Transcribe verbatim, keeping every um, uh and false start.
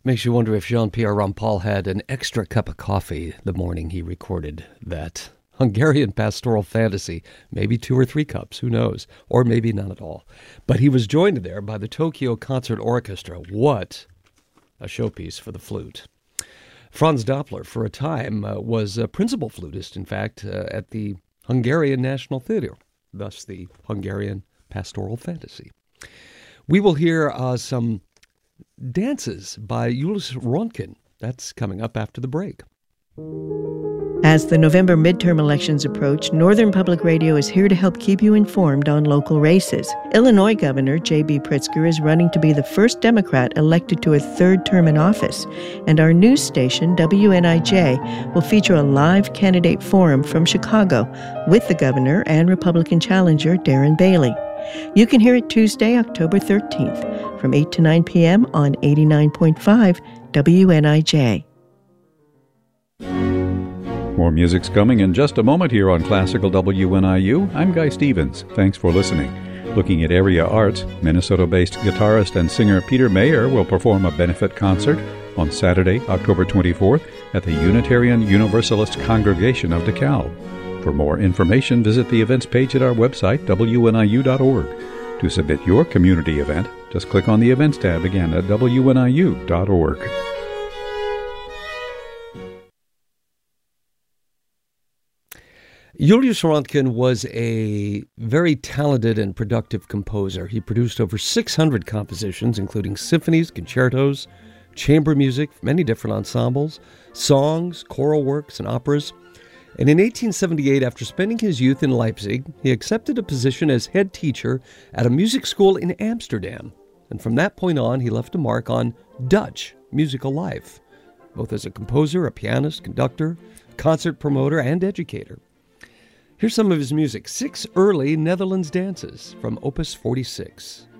Makes you wonder if Jean-Pierre Rampal had an extra cup of coffee the morning he recorded that Hungarian pastoral fantasy. Maybe two or three cups, who knows? Or maybe none at all. But he was joined there by the Tokyo Concert Orchestra. What a showpiece for the flute. Franz Doppler, for a time, uh, was a principal flutist, in fact, uh, at the Hungarian National Theatre, thus the Hungarian pastoral fantasy. We will hear uh, some dances by Julius Röntgen. That's coming up after the break. As the November midterm elections approach, Northern Public Radio is here to help keep you informed on local races. Illinois Governor J B Pritzker is running to be the first Democrat elected to a third term in office, and our news station, W N I J, will feature a live candidate forum from Chicago with the governor and Republican challenger Darren Bailey. You can hear it Tuesday, October thirteenth, from eight to nine p.m. on eighty-nine point five W N I J. More music's coming in just a moment here on Classical W N I U. I'm Guy Stevens. Thanks for listening. Looking at area arts, Minnesota-based guitarist and singer Peter Mayer will perform a benefit concert on Saturday, October twenty-fourth at the Unitarian Universalist Congregation of DeKalb. For more information, visit the events page at our website, W N I U dot org. To submit your community event, just click on the events tab again at W N I U dot org. Julius Röntgen was a very talented and productive composer. He produced over six hundred compositions, including symphonies, concertos, chamber music, many different ensembles, songs, choral works, and operas. And in eighteen seventy-eight, after spending his youth in Leipzig, he accepted a position as head teacher at a music school in Amsterdam. And from that point on, he left a mark on Dutch musical life, both as a composer, a pianist, conductor, concert promoter, and educator. Here's some of his music, six early Netherlands dances from Opus forty-six.